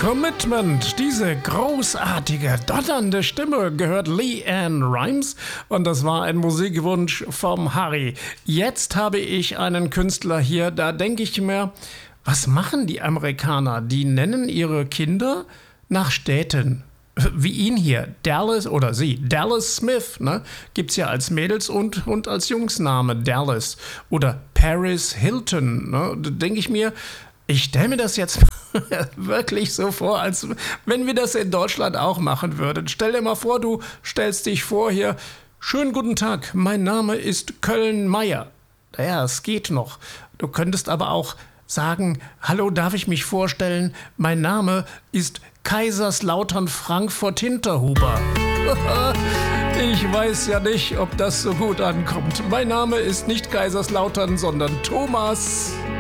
Commitment, diese großartige, donnernde Stimme gehört LeAnn Rimes und das war ein Musikwunsch vom Harry. Jetzt habe ich einen Künstler hier, da denke ich mir, was machen die Amerikaner? Die nennen ihre Kinder nach Städten. Wie ihn hier, Dallas oder sie, Dallas Smith, ne? Gibt's ja als Mädels- und als Jungsname Dallas. Oder Paris Hilton, ne? Da denke ich mir, ich stelle mir das jetzt wirklich so vor, als wenn wir das in Deutschland auch machen würden. Stell dir mal vor, du stellst dich vor hier, schönen guten Tag, mein Name ist Köln-Meyer. Ja, es geht noch. Du könntest aber auch sagen, hallo, darf ich mich vorstellen, mein Name ist Kaiserslautern Frankfurt Hinterhuber. Ich weiß ja nicht, ob das so gut ankommt. Mein Name ist nicht Kaiserslautern, sondern Thomas.